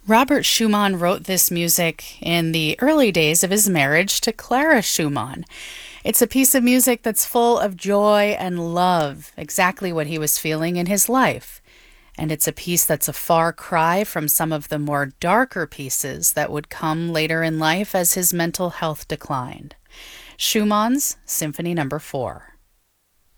Robert Schumann wrote this music in the early days of his marriage to Clara Schumann. It's a piece of music that's full of joy and love, exactly what he was feeling in his life. And it's a piece that's a far cry from some of the more darker pieces that would come later in life as his mental health declined. Schumann's Symphony No. 4.